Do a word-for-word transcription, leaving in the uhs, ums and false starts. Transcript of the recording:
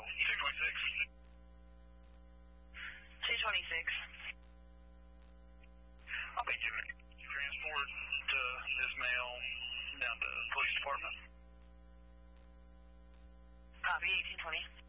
two twenty-six. two twenty-six. I'll be giving transport to this male down to the police department. Copy, eighteen twenty.